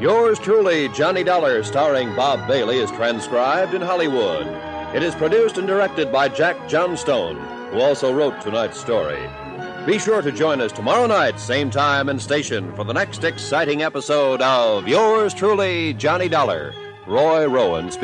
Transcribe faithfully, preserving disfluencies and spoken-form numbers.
Yours truly, Johnny Dollar, starring Bob Bailey, is transcribed in Hollywood. It is produced and directed by Jack Johnstone, who also wrote tonight's story. Be sure to join us tomorrow night, same time and station, for the next exciting episode of Yours truly, Johnny Dollar. Roy Rowan speaking.